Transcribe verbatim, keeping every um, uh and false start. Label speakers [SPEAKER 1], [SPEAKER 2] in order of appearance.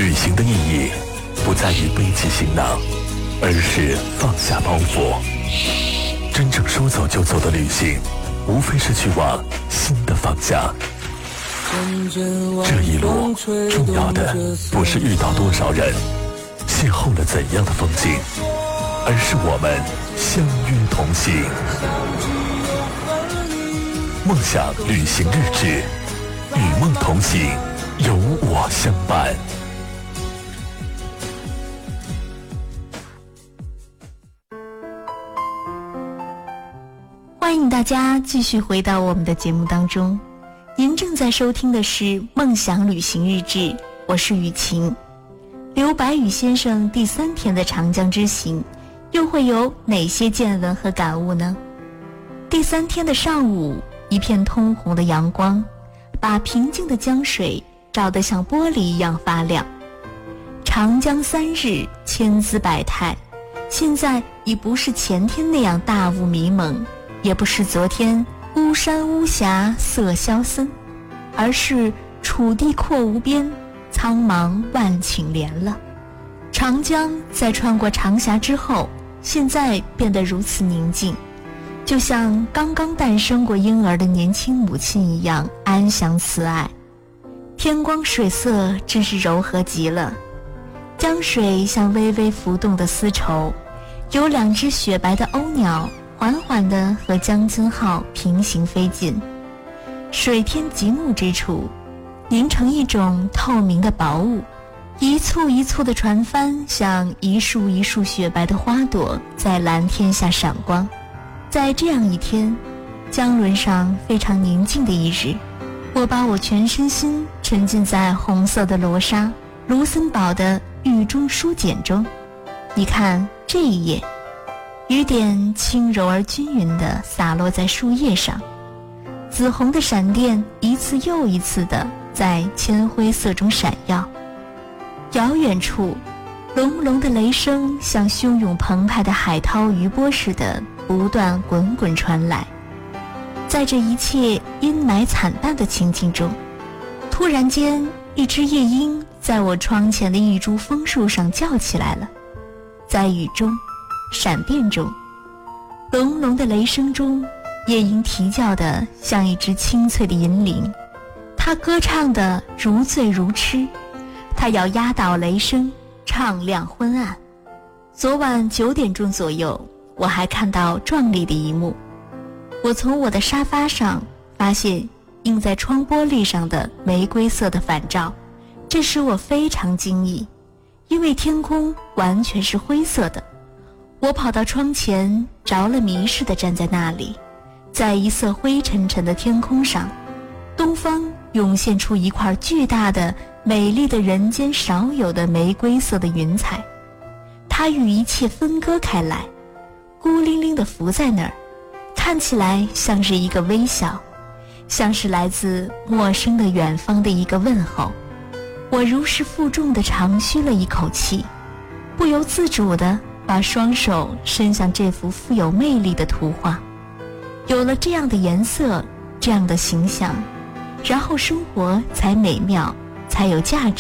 [SPEAKER 1] 旅行的意义不在于背起行囊，而是放下包袱。真正说走就走的旅行，无非是去往新的方向。这一路重要的不是遇到多少人，邂逅了怎样的风景，而是我们相约同行。梦想旅行日志，与梦同行，有我相伴。
[SPEAKER 2] 欢迎大家继续回到我们的节目当中，您正在收听的是梦想旅行日志，我是雨晴。刘白羽先生第三天的长江之行又会有哪些见闻和感悟呢？第三天的上午，一片通红的阳光把平静的江水照得像玻璃一样发亮。长江三日，千姿百态，现在已不是前天那样大雾迷蒙，也不是昨天巫山巫峡色萧森，而是楚地阔无边，苍茫万顷连了。长江在穿过长峡之后，现在变得如此宁静，就像刚刚诞生过婴儿的年轻母亲一样安详慈爱。天光水色真是柔和极了，江水像微微浮动的丝绸，有两只雪白的鸥鸟缓缓地和江津号平行飞进，水天极目之处凝成一种透明的薄雾，一簇一簇的船帆像一束一束雪白的花朵在蓝天下闪光。在这样一天，江轮上非常宁静的一日，我把我全身心沉浸在红色的罗纱卢森堡的狱中书简中。你看这一页，雨点轻柔而均匀地洒落在树叶上，紫红的闪电一次又一次地在铅灰色中闪耀。遥远处，隆隆的雷声像汹涌澎湃的海涛余波似的不断滚滚传来。在这一切阴霾惨淡的情景中，突然间一只夜莺在我窗前的一株枫树上叫起来了。在雨中，闪电中，隆隆的雷声中，夜莺啼叫的像一只清脆的银铃，它歌唱的如醉如痴，它要压倒雷声，唱亮昏暗。昨晚九点钟左右，我还看到壮丽的一幕。我从我的沙发上发现映在窗玻璃上的玫瑰色的反照，这使我非常惊异，因为天空完全是灰色的。我跑到窗前，着了迷似的站在那里，在一色灰沉沉的天空上，东方涌现出一块巨大的美丽的人间少有的玫瑰色的云彩，它与一切分割开来，孤零零地浮在那儿，看起来像是一个微笑，像是来自陌生的远方的一个问候。我如释负重地长吁了一口气，不由自主地把双手伸向这幅富有魅力的图画。有了这样的颜色，这样的形象，然后生活才美妙，才有价值。